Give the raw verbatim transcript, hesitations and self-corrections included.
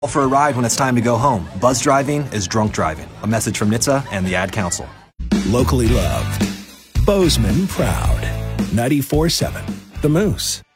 For a ride when it's time to go home. Buzz driving is drunk driving. A message from N H T S A and the Ad Council. Locally loved. Bozeman proud. ninety-four seven The Moose.